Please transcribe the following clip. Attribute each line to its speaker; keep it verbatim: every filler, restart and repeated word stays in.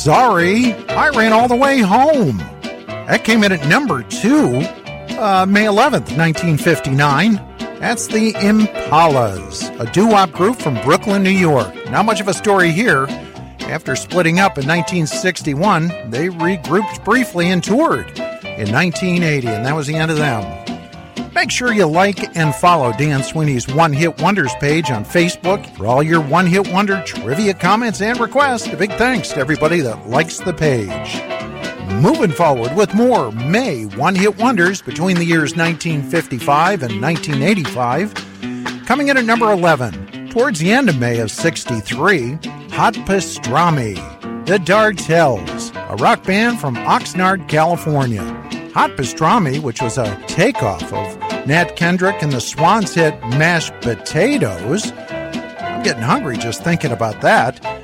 Speaker 1: Sorry, I Ran All the Way Home. That came in at number two, uh, May eleventh, nineteen fifty-nine. That's the Impalas, a doo-wop group from Brooklyn, New York. Not much of a story here. After splitting up in nineteen sixty-one, they regrouped briefly and toured in nineteen eighty, and that was the end of them. Make sure you like and follow Dan Sweeney's One Hit Wonders page on Facebook for all your One Hit Wonder trivia comments and requests. A big thanks to everybody that likes the page. Moving forward with more May One Hit Wonders between the years nineteen fifty-five and nineteen eighty-five. Coming in at number eleven, towards the end of May of sixty-three, Hot Pastrami, the Dartels, a rock band from Oxnard, California. Hot Pastrami, which was a takeoff of Nat Kendrick and the Swans hit Mashed Potatoes. I'm getting hungry just thinking about that.